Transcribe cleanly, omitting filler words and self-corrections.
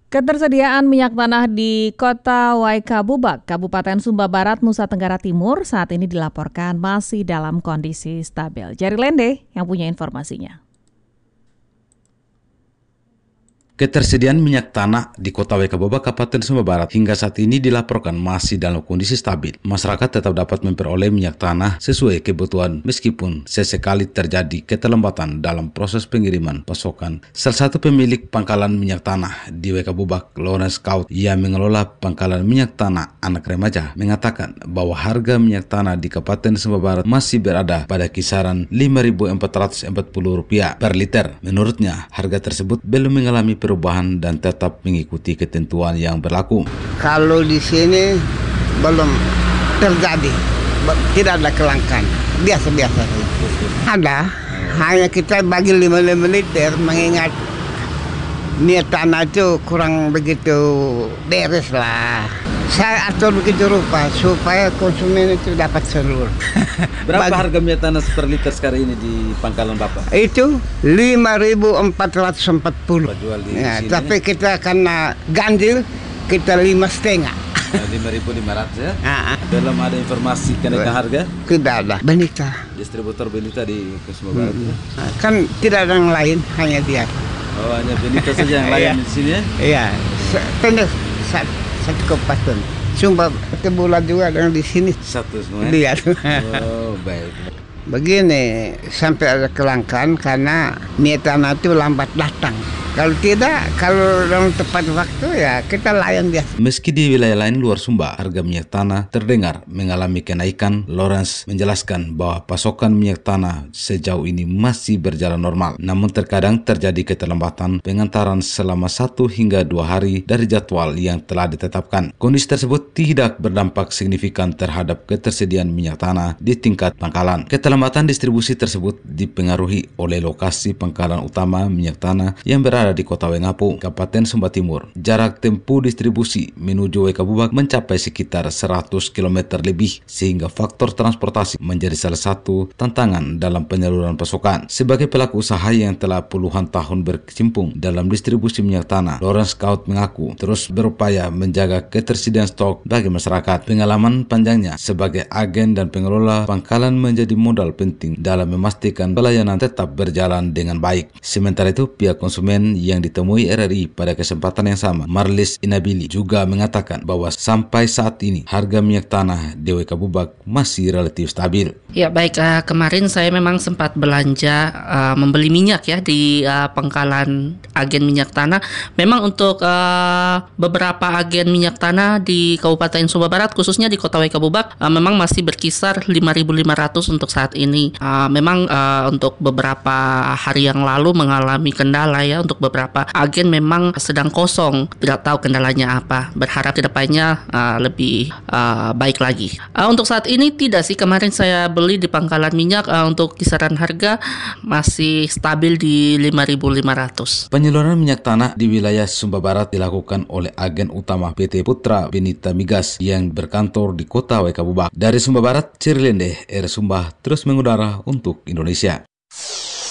Ketersediaan minyak tanah di Kota Waikabubak, Kabupaten Sumba Barat, Nusa Tenggara Timur saat ini dilaporkan masih dalam kondisi stabil. Jari Lende yang punya informasinya. Ketersediaan minyak tanah di Kota Waikabubak, Kabupaten Sumba Barat hingga saat ini dilaporkan masih dalam kondisi stabil. Masyarakat tetap dapat memperoleh minyak tanah sesuai kebutuhan meskipun sesekali terjadi keterlambatan dalam proses pengiriman pasokan. Salah satu pemilik pangkalan minyak tanah di Waikabubak, Lawrence Kaut, yang mengelola pangkalan minyak tanah anak remaja, mengatakan bahwa harga minyak tanah di Kabupaten Sumba Barat masih berada pada kisaran Rp5.440 per liter. Menurutnya, harga tersebut belum mengalami perubahan dan tetap mengikuti ketentuan yang berlaku. Kalau di sini belum terjadi, tidak ada kelangkaan, biasa-biasa saja. Ada, hanya kita bagi 5 liter mengingat minyak tanah itu kurang begitu beres lah. Saya atur begitu rupa supaya konsumen itu dapat seluruh. Berapa harga minyak tanah per liter sekarang ini di pangkalan Bapak? Itu 5.440. Ya, tapi kita karena ganjil kita 5,5. 5.500 ya? Belum ada informasi kenaikan harga? Tidak ada. Benita. Distributor Benita di Sumba Barat ya? Kan tidak ada yang lain, hanya dia. Oh, hanya Benita saja yang lain di sini ya? Iya, pendek satu kabupaten. Sumba Kebulan juga ada di sini. Satu semua. Lihat. Oh, baik. Begini, sampai ada kelangkaan karena minyak tanah itu lambat datang. Kalau tidak, kalau dalam tepat waktu ya kita layan dia. Meski di wilayah lain luar Sumba, harga minyak tanah terdengar mengalami kenaikan, Lawrence menjelaskan bahwa pasokan minyak tanah sejauh ini masih berjalan normal. Namun terkadang terjadi keterlambatan pengantaran selama 1 hingga 2 hari dari jadwal yang telah ditetapkan. Kondisi tersebut tidak berdampak signifikan terhadap ketersediaan minyak tanah di tingkat pangkalan. Keterlambatan distribusi tersebut dipengaruhi oleh lokasi pangkalan utama minyak tanah yang berada di Kota Wengapu, Kabupaten Sumba Timur. Jarak tempuh distribusi menuju Waikabubak mencapai sekitar 100 km lebih, sehingga faktor transportasi menjadi salah satu tantangan dalam penyaluran pasokan. Sebagai pelaku usaha yang telah puluhan tahun berkecimpung dalam distribusi minyak tanah, Lawrence Kaut mengaku terus berupaya menjaga ketersediaan stok bagi masyarakat. Pengalaman panjangnya sebagai agen dan pengelola pangkalan menjadi modal penting dalam memastikan pelayanan tetap berjalan dengan baik. Sementara itu, pihak konsumen yang ditemui RRI pada kesempatan yang sama, Marlis Inabili, juga mengatakan bahwa sampai saat ini harga minyak tanah di Waikabubak masih relatif stabil. Ya baik, kemarin saya memang sempat belanja membeli minyak ya di pangkalan agen minyak tanah. Memang untuk beberapa agen minyak tanah di Kabupaten Sumba Barat, khususnya di Kota Waikabubak, memang masih berkisar 5.500 untuk saat ini. Memang untuk beberapa hari yang lalu mengalami kendala ya, untuk beberapa agen memang sedang kosong, tidak tahu kendalanya apa. Berharap kedepannya lebih baik lagi. Untuk saat ini tidak sih, kemarin saya beli di pangkalan minyak untuk kisaran harga masih stabil di 5.500. Penyaluran minyak tanah di wilayah Sumba Barat dilakukan oleh agen utama PT Putra Benita Migas yang berkantor di Kota Waikabubak. Dari Sumba Barat, Jari Lende, R Sumba terus mengudara untuk Indonesia.